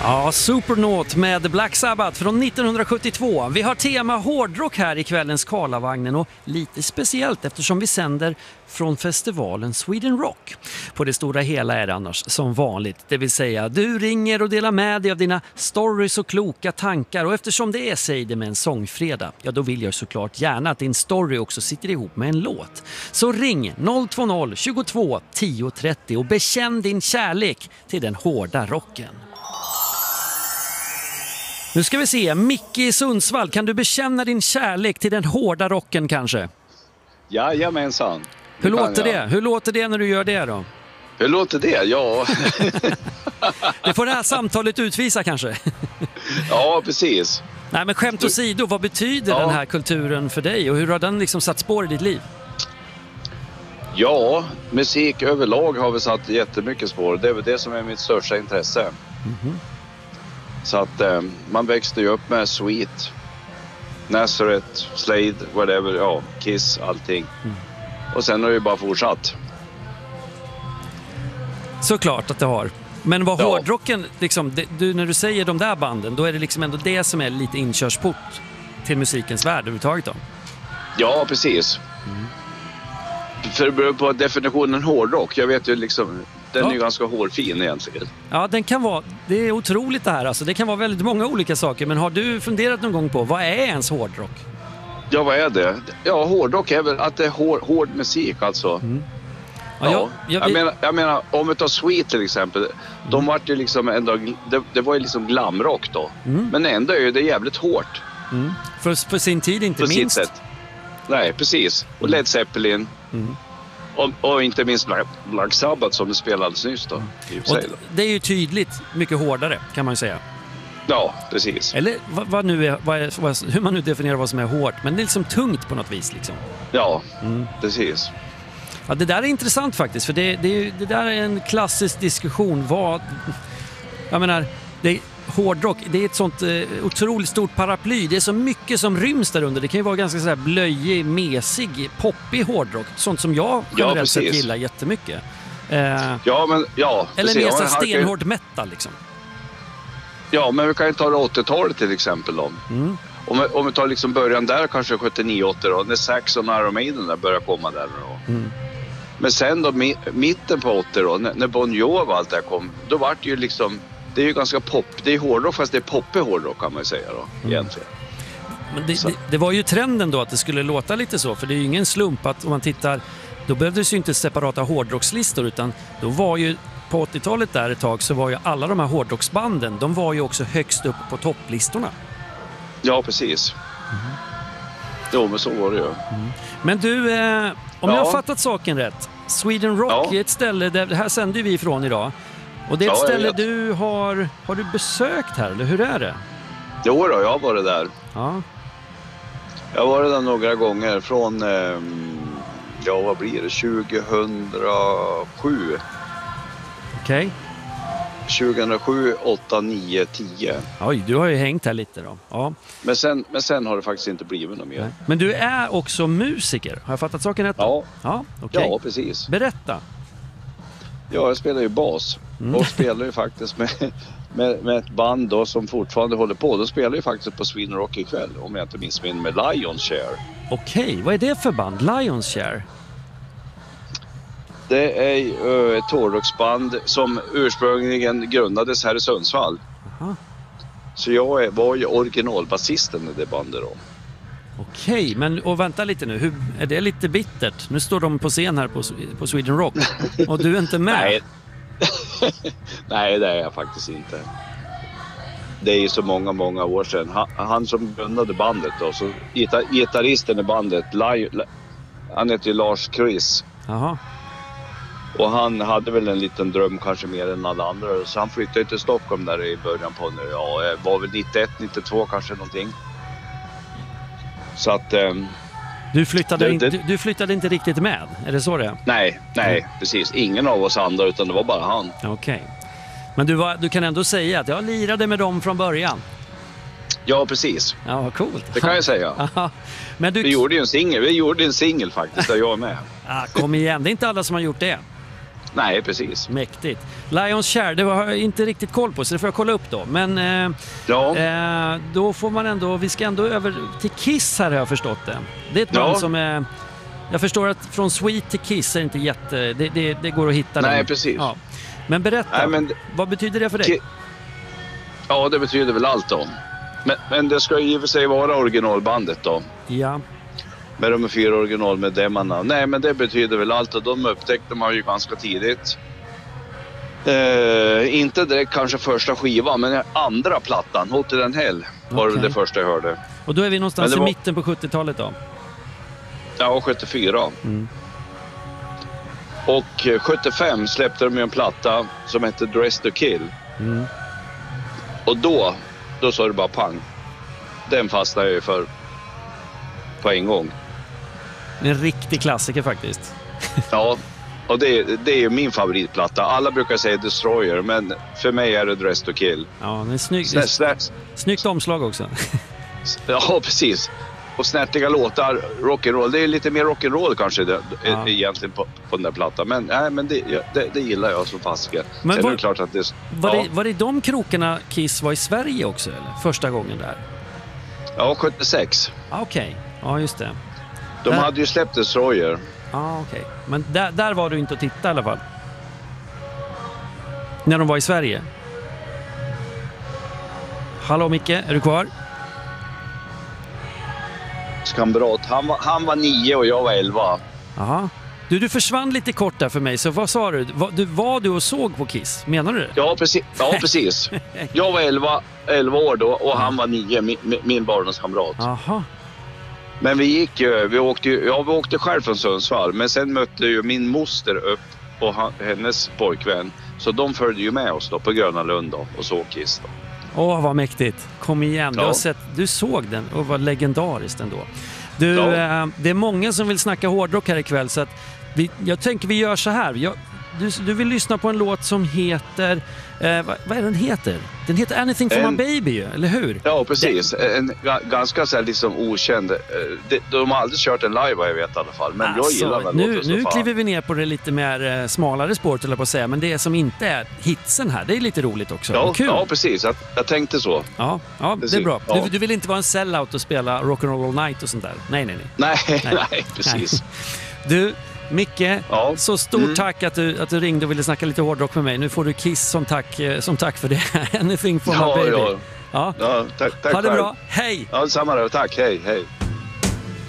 Ja, Supernaut med Black Sabbath från 1972. Vi har tema hårdrock här i kvällens Karlavagnen och lite speciellt eftersom vi sänder från festivalen Sweden Rock. På det stora hela är det annars som vanligt, det vill säga du ringer och delar med dig av dina stories och kloka tankar, och eftersom det är Säg det med en sångfredag, ja då vill jag såklart gärna att din story också sitter ihop med en låt. Så ring 020 22 10 30 och bekänn din kärlek till den hårda rocken. Nu ska vi se, Micke i Sundsvall, kan du bekänna din kärlek till den hårda rocken kanske? Jajamensan. Hur låter det? Hur låter det när du gör det då? Hur låter det? Ja. Det får det här samtalet utvisa kanske. Ja, precis. Nej, men skämt åsido, vad betyder den här kulturen för dig och hur har den liksom satt spår i ditt liv? Ja, musik överlag har vi satt jättemycket spår. Det är väl det som är mitt största intresse. Mm-hmm. Så att man växte ju upp med Sweet, Nazareth, Slade, whatever, ja, Kiss, allting. Och sen har det ju bara fortsatt. Såklart att det har. Men vad hårdrocken, liksom, du, när du säger de där banden, då är det liksom ändå det som är lite inkörsport till musikens värld överhuvudtaget då? Ja, precis. För det beror på definitionen hårdrock. Jag vet ju liksom, den är ju ganska hårfin egentligen. Ja, den kan vara, det är otroligt det här alltså. Det kan vara väldigt många olika saker, men har du funderat någon gång på, vad är ens hårdrock? Ja, vad är det? Ja, hårdrock är väl att det är hård musik alltså. Ja, jag menar, om vi tar Sweet till exempel, de var ju liksom ändå, det var ju liksom glamrock då. Men ändå är ju det jävligt hårt. För sin tid inte minst. Sitt sätt. Nej, precis. Och Led Zeppelin. Och inte minst Black Sabbath som du spelade alldeles nyss då. Det är ju tydligt mycket hårdare kan man ju säga. Ja, precis. Eller hur man nu definierar vad som är hårt. Men det är liksom tungt på något vis liksom. Ja, precis. Ja, det där är intressant faktiskt. För det där är en klassisk diskussion. Jag menar, hårdrock, det är ett sånt otroligt stort paraply. Det är så mycket som ryms där under. Det kan ju vara ganska så här blöjig, mesig, poppig hårdrock. Sånt som jag generellt sett gillar jättemycket. Eller mer så stenhård metal liksom. Ja, men vi kan ju ta 80-talet till exempel då. Om vi tar liksom början där, kanske 79-80 då, när Saxon och Iron Maiden där börjar komma där då. Men sen då, mitten på 80 då, när Bon Jovi och allt det här kom, då var det ju liksom, det är ju ganska pop, det är hårdrock fast det är poppig hårdrock kan man ju säga då, egentligen. Men det var ju trenden då att det skulle låta lite så, för det är ju ingen slump att om man tittar, då behövdes ju inte separata hårdrockslistor, utan då var ju på 80-talet där ett tag så var ju alla de här hårdrocksbanden, de var ju också högst upp på topplistorna. Ja, precis. Jo, men så var det ju. Men du, om jag har fattat saken rätt, Sweden Rock är ett ställe, där, det här sänder vi ifrån idag. Och det är ett ställe du har du besökt här, eller hur är det? Jo då, jag har varit där. Ja. Jag har varit där några gånger från, vad blir det, 2007. Okej. 2007, 8, 9, 10. Oj, du har ju hängt här lite då. Ja. Men sen har det faktiskt inte blivit något mer. Men du är också musiker, har jag fattat saken rätt? Ja, okay. Ja, precis. Berätta. Ja, jag spelar ju bas. Och spelar ju faktiskt med ett band då som fortfarande håller på. Då spelar ju faktiskt på Sweden Rock ikväll, om jag inte minns min, med Lion's Share. Okej, vad är det för band? Lion's Share? Det är ett hårdrocksband som ursprungligen grundades här i Sundsvall. Aha. Så jag var ju originalbasisten i det bandet då. Okej, men och vänta lite nu. Är det lite bittert? Nu står de på scen här på Sweden Rock och du är inte med. Nej. Nej, det är jag faktiskt inte. Det är ju så många år sedan. Han som grundade bandet då, så gitarristen i bandet, han heter ju Lars Chris. Aha. Och han hade väl en liten dröm kanske mer än alla andra. Så han flyttade till Stockholm där i början på, var väl 91, 92 kanske någonting. Så att... Du flyttade inte riktigt med, är det så det är? Nej, precis. Ingen av oss andra, utan det var bara han. Okej. Men du kan ändå säga att jag lirade med dem från början. Ja, precis. Ja, vad coolt. Det kan jag säga. Men vi gjorde ju en singel faktiskt, där jag är med. Kom igen, det är inte alla som har gjort det. Nej, precis. Mäktigt. Lions Share, det har jag inte riktigt koll på, så det får jag kolla upp då. Men då får man ändå, vi ska ändå över till Kiss här, har jag förstått det. Det är ett band som är, jag förstår att från Sweet till Kiss är inte jätte, det går att hitta. Nej, precis. Ja. Men berätta, vad betyder det för dig? Ja, det betyder väl allt då. Men det ska ju i och för sig vara originalbandet då. Ja. Med de 4 originalmedlemmarna. Nej, men det betyder väl allt, och de upptäckte man ju ganska tidigt. Inte direkt kanske första skivan, men andra plattan, Hotel and Hell, var det första jag hörde. Och då är vi någonstans i mitten på 70-talet då? Ja, 74. Och 75 släppte de ju en platta som hette Dress to Kill. Och då sa det bara pang. Den fastnade jag ju för på en gång. En riktig klassiker faktiskt. Ja, och det är min favoritplatta. Alla brukar säga Destroyer, men för mig är det Dress to Kill. Ja, det är snyggt omslag också. Ja, precis. Och snärtiga låtar, rock'n'roll. Det är lite mer rock'n'roll kanske egentligen på den där plattan. Men, men det gillar jag som fasiken. Men sen är det klart att det... Var det de krokarna Kiss var i Sverige också, eller? Första gången där? Ja, 76. Okej. Ja, just det. De hade ju släppt Destroyer. Okej. Men där var du inte att titta i alla fall? När de var i Sverige? Hallå Micke, är du kvar? Kamrat. Han var 9 och jag var 11. Aha. Du försvann lite kort där för mig, så vad sa du? Var du och såg på Kiss? Menar du det? Ja, precis. Jag var 11 år då och han var 9, min barndomskamrat. Aha. Men vi åkte själv från Sundsvall, men sen mötte ju min moster upp och hennes pojkvän. Så de följde ju med oss då på Gröna Lund då, och såg Kiss då. Åh, vad mäktigt. Kom igen. Du såg den och var legendariskt ändå. Det är många som vill snacka hårdrock här ikväll, så att jag tänker vi gör så här. Du vill lyssna på en låt som heter... vad är den heter? Den heter Anything for My Baby, eller hur? Ja, precis. En ganska så här liksom okänd... De har aldrig kört en live, jag vet i alla fall. Men jag gillar den låten. Nu kliver vi ner på det lite mer smalare spåret, eller på att säga. Men det som inte är hitsen här, det är lite roligt också. Ja, kul. Ja, precis. Jag tänkte så. Ja, det är bra. Ja. Du vill inte vara en sellout och spela Rock'n'Roll All Night och sånt där? Nej. Nej, precis. Du... Micke, så stort tack att du ringde och ville snacka lite hårdrock med mig. Nu får du Kiss som tack för det. Anything for my baby. Ja, tack ha det bra, hej! Ja, samma då, tack, hej.